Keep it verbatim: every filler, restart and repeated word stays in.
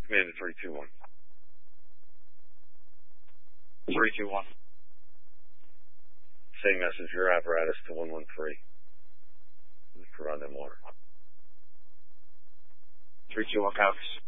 Command three two one. three two one. Same message, your apparatus to one one three. Provide them water. three two one copies.